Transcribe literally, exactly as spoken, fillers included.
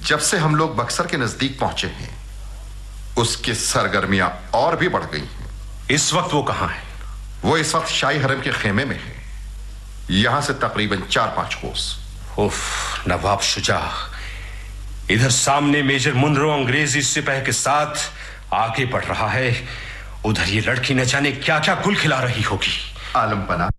जब से हम लोग बक्सर के नजदीक पहुंचे हैं, उसकी सरगर्मियां और भी बढ़ गई हैं। इस वक्त वो कहां है? वो इस वक्त शाही हरम के खेमे में है, यहां से तकरीबन चार पांच कोस। उफ, नवाब शुजा इधर सामने मेजर मुनरो अंग्रेजी सिपाही के साथ आगे बढ़ रहा है, उधर ये लड़की न जाने क्या क्या गुल खिला रही होगी। आलम पना,